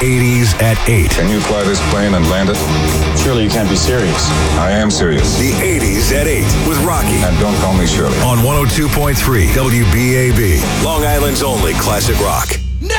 80s at 8. Can you fly this plane and land it? Surely you can't be serious. I am serious. The 80s at 8 with Rocky. And don't call me Shirley. On 102.3 WBAB. Long Island's only classic rock.